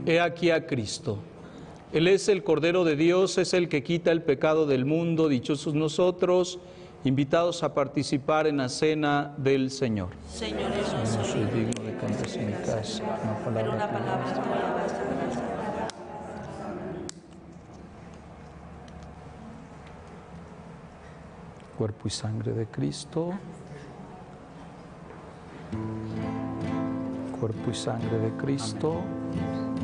He aquí a Cristo. Él es el Cordero de Dios, es el que quita el pecado del mundo. Dichosos nosotros, invitados a participar en la cena del Señor. Señor, yo No soy digno de que entres en mi casa, pero una palabra tuya basta para salvar. Cuerpo y sangre de Cristo. Cuerpo y sangre de Cristo.